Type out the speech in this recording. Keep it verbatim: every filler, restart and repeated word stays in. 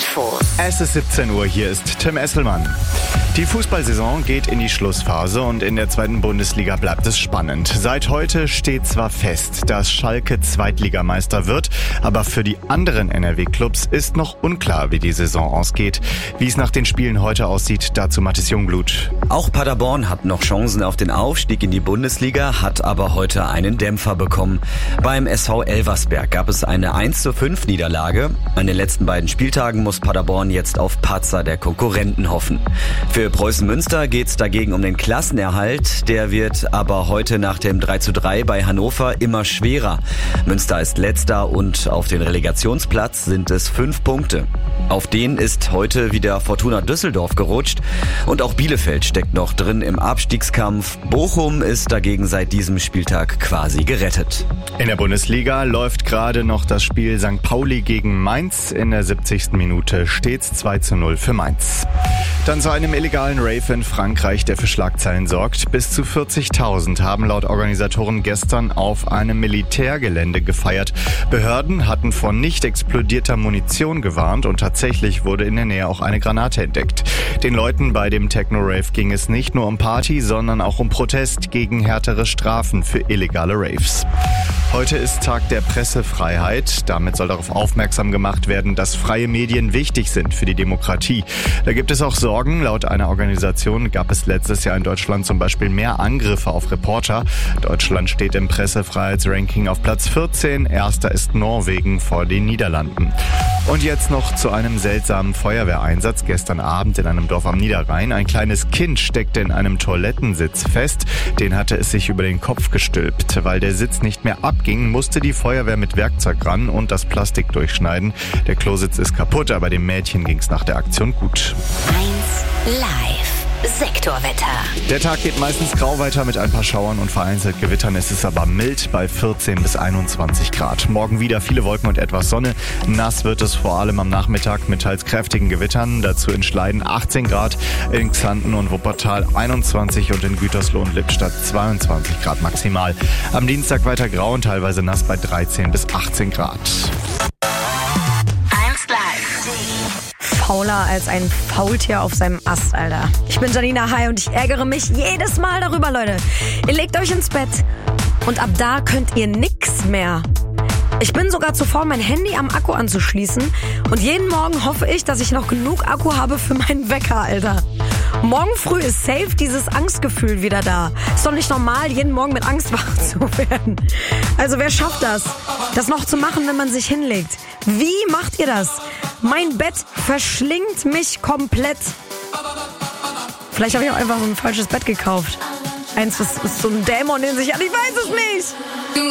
Infos. Es ist siebzehn Uhr, hier ist Tim Esselmann. Die Fußballsaison geht in die Schlussphase und in der zweiten Bundesliga bleibt es spannend. Seit heute steht zwar fest, dass Schalke Zweitligameister wird, aber für die anderen N R W-Clubs ist noch unklar, wie die Saison ausgeht. Wie es nach den Spielen heute aussieht, dazu Mathis Jungblut. Auch Paderborn hat noch Chancen auf den Aufstieg in die Bundesliga, hat aber heute einen Dämpfer bekommen. Beim S V Elversberg gab es eine eins zu fünf Niederlage. An den letzten beiden Spieltagen muss Paderborn jetzt auf Patzer der Konkurrenten hoffen. Für Preußen Münster geht's dagegen um den Klassenerhalt. Der wird aber heute nach dem drei zu drei bei Hannover immer schwerer. Münster ist letzter und auf den Relegationsplatz sind es fünf Punkte. Auf den ist heute wieder Fortuna Düsseldorf gerutscht und auch Bielefeld steckt noch drin im Abstiegskampf. Bochum ist dagegen seit diesem Spieltag quasi gerettet. In der Bundesliga läuft gerade noch das Spiel Sankt Pauli gegen Mainz. In der siebzigsten Minute steht's zwei zu null für Mainz. Dann zu einem illegalen Rave in Frankreich, der für Schlagzeilen sorgt. Bis zu vierzigtausend haben laut Organisatoren gestern auf einem Militärgelände gefeiert. Behörden hatten vor nicht explodierter Munition gewarnt und tatsächlich wurde in der Nähe auch eine Granate entdeckt. Den Leuten bei dem Techno-Rave ging es nicht nur um Party, sondern auch um Protest gegen härtere Strafen für illegale Raves. Heute ist Tag der Pressefreiheit. Damit soll darauf aufmerksam gemacht werden, dass freie Medien wichtig sind für die Demokratie. Da gibt es auch Sorgen. Laut einer Organisation gab es letztes Jahr in Deutschland zum Beispiel mehr Angriffe auf Reporter. Deutschland steht im Pressefreiheitsranking auf Platz vierzehn. Erster ist Norwegen vor den Niederlanden. Und jetzt noch zu einem seltsamen Feuerwehreinsatz. Gestern Abend in einem Dorf am Niederrhein. Ein kleines Kind steckte in einem Toilettensitz fest. Den hatte es sich über den Kopf gestülpt. Weil der Sitz nicht mehr abging, musste die Feuerwehr mit Werkzeug ran und das Plastik durchschneiden. Der Klositz ist kaputt, aber dem Mädchen ging's nach der Aktion gut. eins Live. Sektorwetter. Der Tag geht meistens grau weiter mit ein paar Schauern und vereinzelt Gewittern. Es ist aber mild bei vierzehn bis einundzwanzig Grad. Morgen wieder viele Wolken und etwas Sonne. Nass wird es vor allem am Nachmittag mit teils kräftigen Gewittern. Dazu in Schleiden achtzehn Grad, in Xanten und Wuppertal einundzwanzig und in Gütersloh und Lippstadt zweiundzwanzig Grad maximal. Am Dienstag weiter grau und teilweise nass bei dreizehn bis achtzehn Grad. eins Live. Fauler als ein Faultier auf seinem Ast, Alter. Ich bin Janina Hai und ich ärgere mich jedes Mal darüber, Leute. Ihr legt euch ins Bett und ab da könnt ihr nix mehr. Ich bin sogar zu faul, mein Handy am Akku anzuschließen und jeden Morgen hoffe ich, dass ich noch genug Akku habe für meinen Wecker, Alter. Morgen früh ist safe dieses Angstgefühl wieder da. Ist doch nicht normal, jeden Morgen mit Angst wach zu werden. Also wer schafft das, das noch zu machen, wenn man sich hinlegt? Wie macht ihr das? Mein Bett verschlingt mich komplett. Vielleicht habe ich auch einfach so ein falsches Bett gekauft. Eins, das ist so ein Dämon in sich hat. Ich weiß es nicht.